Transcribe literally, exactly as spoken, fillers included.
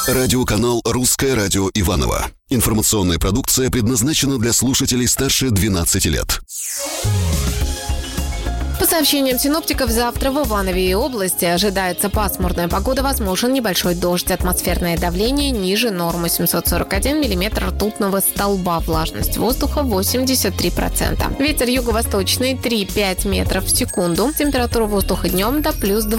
Радиоканал «Русское радио Иваново». Информационная продукция предназначена для слушателей старше двенадцати лет. По сообщениям синоптиков, завтра в Иванове и области ожидается пасмурная погода, возможен небольшой дождь. Атмосферное давление ниже нормы семьсот сорок один миллиметр ртутного столба. Влажность воздуха восемьдесят три процента. Ветер юго-восточный три-пять метров в секунду. Температура воздуха днем до плюс